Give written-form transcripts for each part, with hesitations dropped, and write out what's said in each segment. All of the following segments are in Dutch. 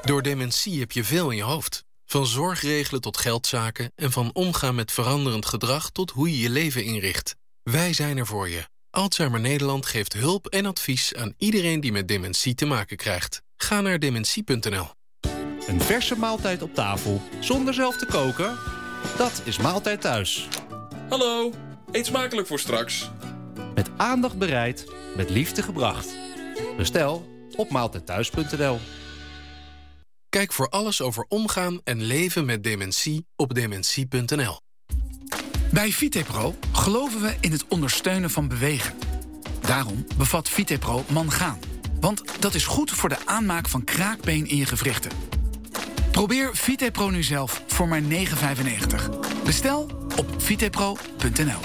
Door dementie heb je veel in je hoofd. Van zorgregelen tot geldzaken en van omgaan met veranderend gedrag tot hoe je je leven inricht. Wij zijn er voor je. Alzheimer Nederland geeft hulp en advies aan iedereen die met dementie te maken krijgt. Ga naar dementie.nl. Een verse maaltijd op tafel zonder zelf te koken? Dat is Maaltijd Thuis. Hallo, eet smakelijk voor straks. Met aandacht bereid, met liefde gebracht. Bestel op maaltijdthuis.nl. Kijk voor alles over omgaan en leven met dementie op dementie.nl. Bij Vitepro geloven we in het ondersteunen van bewegen. Daarom bevat Vitepro mangaan. Want dat is goed voor de aanmaak van kraakbeen in je gewrichten. Probeer Vitepro nu zelf voor maar €9,95. Bestel op vitepro.nl.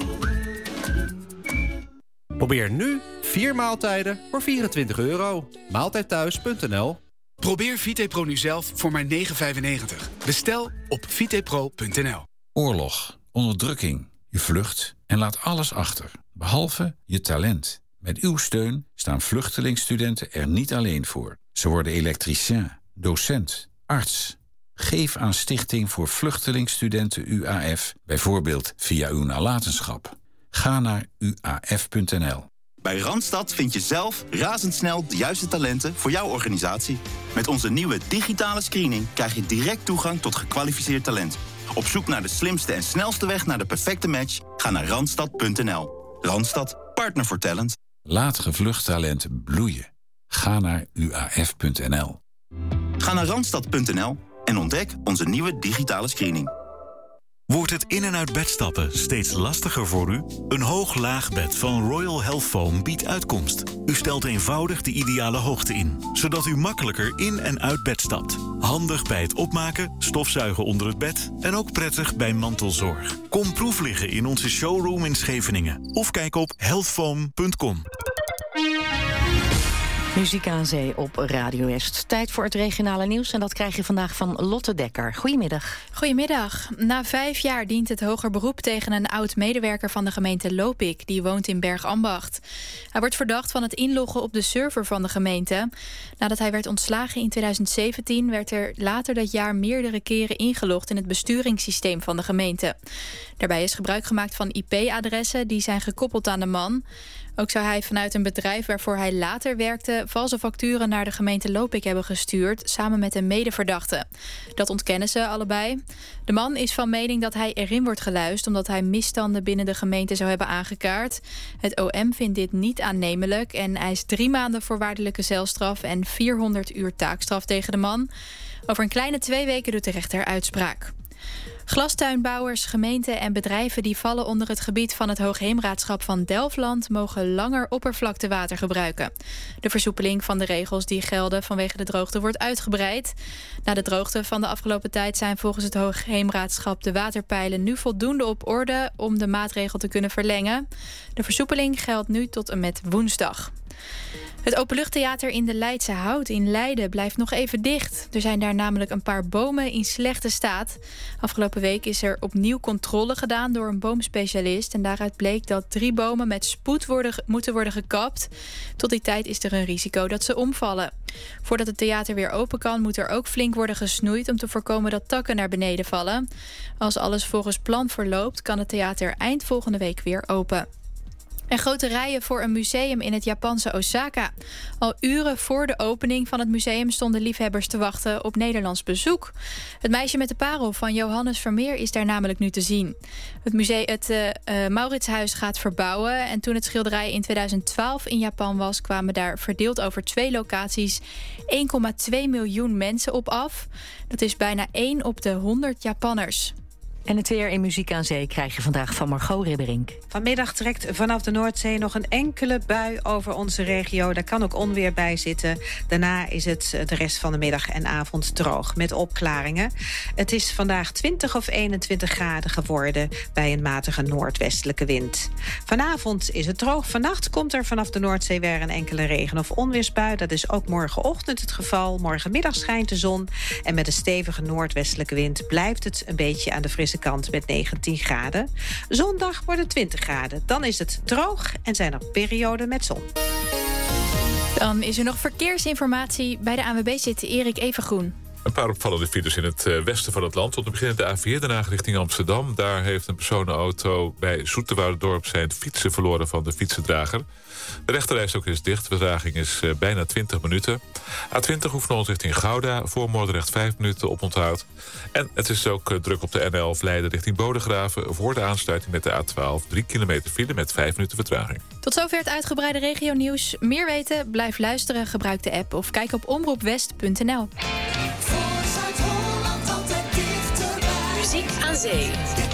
Probeer nu 4 maaltijden voor €24. Maaltijdthuis.nl. Probeer Vitepro nu zelf voor maar €9,95. Bestel op vitepro.nl. Oorlog, onderdrukking, je vlucht en laat alles achter, behalve je talent. Met uw steun staan vluchtelingstudenten er niet alleen voor. Ze worden elektricien, docent, arts. Geef aan Stichting voor Vluchtelingstudenten UAF, bijvoorbeeld via uw nalatenschap. Ga naar uaf.nl. Bij Randstad vind je zelf razendsnel de juiste talenten voor jouw organisatie. Met onze nieuwe digitale screening krijg je direct toegang tot gekwalificeerd talent. Op zoek naar de slimste en snelste weg naar de perfecte match? Ga naar randstad.nl. Randstad, partner voor talent. Laat gevlucht talent bloeien. Ga naar uaf.nl. Ga naar randstad.nl en ontdek onze nieuwe digitale screening. Wordt het in- en uit bed stappen steeds lastiger voor u? Een hoog-laag bed van Royal Health Foam biedt uitkomst. U stelt eenvoudig de ideale hoogte in, zodat u makkelijker in en uit bed stapt. Handig bij het opmaken, stofzuigen onder het bed en ook prettig bij mantelzorg. Kom proef liggen in onze showroom in Scheveningen of kijk op healthfoam.com. Muziek aan zee op Radio West. Tijd voor het regionale nieuws en dat krijg je vandaag van Lotte Dekker. Goedemiddag. Goedemiddag. Na 5 jaar dient het hoger beroep tegen een oud-medewerker van de gemeente Lopik. Die woont in Bergambacht. Hij wordt verdacht van het inloggen op de server van de gemeente. Nadat hij werd ontslagen in 2017... werd er later dat jaar meerdere keren ingelogd in het besturingssysteem van de gemeente. Daarbij is gebruik gemaakt van IP-adressen die zijn gekoppeld aan de man. Ook zou hij vanuit een bedrijf waarvoor hij later werkte valse facturen naar de gemeente Lopik hebben gestuurd, samen met een medeverdachte. Dat ontkennen ze allebei. De man is van mening dat hij erin wordt geluisterd omdat hij misstanden binnen de gemeente zou hebben aangekaart. Het OM vindt dit niet aannemelijk en eist 3 maanden voorwaardelijke celstraf en 400 uur taakstraf tegen de man. Over een kleine 2 weken doet de rechter uitspraak. Glastuinbouwers, gemeenten en bedrijven die vallen onder het gebied van het Hoogheemraadschap van Delfland mogen langer oppervlaktewater gebruiken. De versoepeling van de regels die gelden vanwege de droogte wordt uitgebreid. Na de droogte van de afgelopen tijd zijn volgens het Hoogheemraadschap de waterpeilen nu voldoende op orde om de maatregel te kunnen verlengen. De versoepeling geldt nu tot en met woensdag. Het Openluchttheater in de Leidse Hout in Leiden blijft nog even dicht. Er zijn daar namelijk een paar bomen in slechte staat. Afgelopen week is er opnieuw controle gedaan door een boomspecialist. En daaruit bleek dat 3 bomen met spoed moeten worden gekapt. Tot die tijd is er een risico dat ze omvallen. Voordat het theater weer open kan, moet er ook flink worden gesnoeid om te voorkomen dat takken naar beneden vallen. Als alles volgens plan verloopt, kan het theater eind volgende week weer open. En grote rijen voor een museum in het Japanse Osaka. Al uren voor de opening van het museum stonden liefhebbers te wachten op Nederlands bezoek. Het meisje met de parel van Johannes Vermeer is daar namelijk nu te zien. Het Mauritshuis gaat verbouwen. En toen het schilderij in 2012 in Japan was, kwamen daar verdeeld over 2 locaties 1,2 miljoen mensen op af. Dat is bijna 1 op de 100 Japanners. En het weer in Muziek aan Zee krijg je vandaag van Margot Ribberink. Vanmiddag trekt vanaf de Noordzee nog een enkele bui over onze regio. Daar kan ook onweer bij zitten. Daarna is het de rest van de middag en avond droog met opklaringen. Het is vandaag 20 of 21 graden geworden bij een matige noordwestelijke wind. Vanavond is het droog. Vannacht komt er vanaf de Noordzee weer een enkele regen- of onweersbui. Dat is ook morgenochtend het geval. Morgenmiddag schijnt de zon. En met een stevige noordwestelijke wind blijft het een beetje aan de frisse kant met 19 graden. Zondag wordt het 20 graden. Dan is het droog en zijn er perioden met zon. Dan is er nog verkeersinformatie. Bij de ANWB zit Erik Evengroen. Een paar opvallende files in het westen van het land. Om te beginnen de A4, Den Haag richting Amsterdam. Daar heeft een personenauto bij Zoeterwouderdorp zijn fietsen verloren van de fietsendrager. De rechterrijstrook is dicht, de vertraging is bijna 20 minuten. A20 Oefenholland richting Gouda, voor Moordrecht 5 minuten oponthoud. En het is ook druk op de N11 Leiden richting Bodegraven. Voor de aansluiting met de A12 3 kilometer file met 5 minuten vertraging. Tot zover het uitgebreide regionieuws. Meer weten? Blijf luisteren, gebruik de app of kijk op omroepwest.nl. Muziek aan zee.